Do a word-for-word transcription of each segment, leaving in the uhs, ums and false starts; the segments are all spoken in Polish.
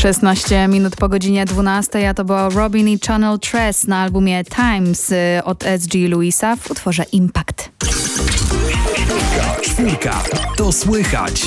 szesnaście minut po godzinie dwunastej, a to była Robin i Channel Tres na albumie Times od S G Louisa w utworze Impact. Czwórka. To słychać.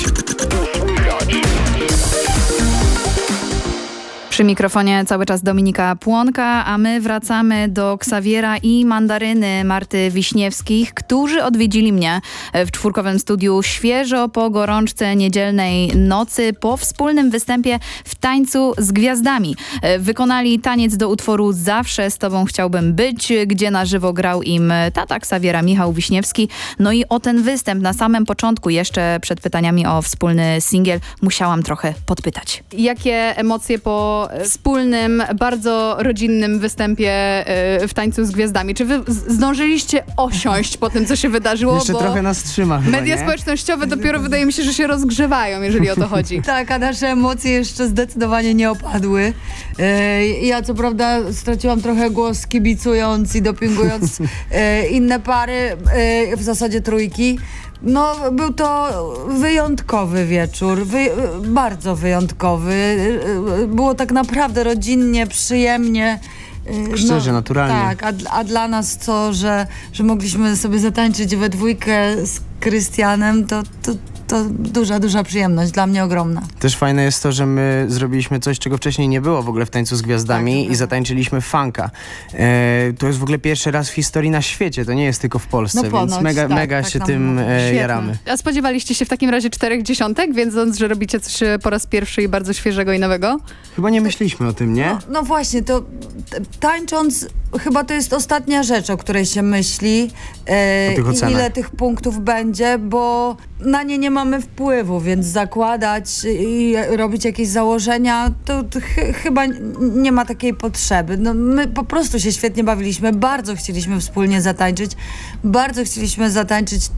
Przy mikrofonie cały czas Dominika Płonka, a my wracamy do Ksawiera i Mandaryny Marty Wiśniewskich, którzy odwiedzili mnie w czwórkowym studiu świeżo po gorączce niedzielnej nocy, po wspólnym występie w Tańcu z Gwiazdami. Wykonali taniec do utworu Zawsze z Tobą chciałbym być, gdzie na żywo grał im tata Ksawiera, Michał Wiśniewski. No i o ten występ na samym początku, jeszcze przed pytaniami o wspólny singiel, musiałam trochę podpytać. Jakie emocje po wspólnym, bardzo rodzinnym występie w Tańcu z Gwiazdami? Czy wy zdążyliście osiąść po tym, co się wydarzyło? Jeszcze bo trochę nas trzyma chyba, media nie? społecznościowe dopiero wydaje mi się, że się rozgrzewają, jeżeli o to chodzi. Tak, a nasze emocje jeszcze zdecydowanie nie opadły. E, ja co prawda straciłam trochę głos kibicując i dopingując e, inne pary, e, w zasadzie trójki. No, był to wyjątkowy wieczór, wy, bardzo wyjątkowy. Było tak naprawdę rodzinnie, przyjemnie. Szczerze, naturalnie. Tak, a, a dla nas co, że, że mogliśmy sobie zatańczyć we dwójkę z Krystianem, to, to, to duża, duża przyjemność, dla mnie ogromna. Też fajne jest to, że my zrobiliśmy coś, czego wcześniej nie było w ogóle w Tańcu z Gwiazdami tak, i zatańczyliśmy funka. E, to jest w ogóle pierwszy raz w historii na świecie, to nie jest tylko w Polsce, No ponoć, więc mega, tak, mega tak się nam tym mówią. e, Świetne. jaramy. A spodziewaliście się w takim razie czterech dziesiątek, wiedząc, że robicie coś po raz pierwszy i bardzo świeżego i nowego? Chyba nie myśleliśmy o tym, nie? No, no właśnie, to t- tańcząc chyba to jest ostatnia rzecz, o której się myśli. E, O tych ocenach. ile tych punktów będzie, bo na nie nie mamy wpływu, więc zakładać i robić jakieś założenia, to, to ch- chyba nie ma takiej potrzeby. No, my po prostu się świetnie bawiliśmy, bardzo chcieliśmy wspólnie zatańczyć, bardzo chcieliśmy zatańczyć